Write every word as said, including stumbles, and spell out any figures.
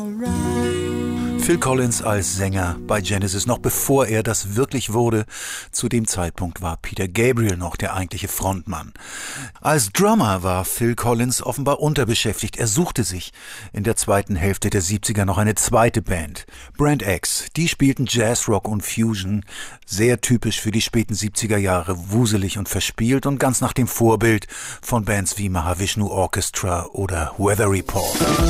Phil Collins als Sänger bei Genesis, noch bevor er das wirklich wurde. Zu dem Zeitpunkt war Peter Gabriel noch der eigentliche Frontmann. Als Drummer war Phil Collins offenbar unterbeschäftigt. Er suchte sich in der zweiten Hälfte der siebziger noch eine zweite Band. Brand X, die spielten Jazz, Rock und Fusion. Sehr typisch für die späten siebziger Jahre, wuselig und verspielt und ganz nach dem Vorbild von Bands wie Mahavishnu Orchestra oder Weather Report.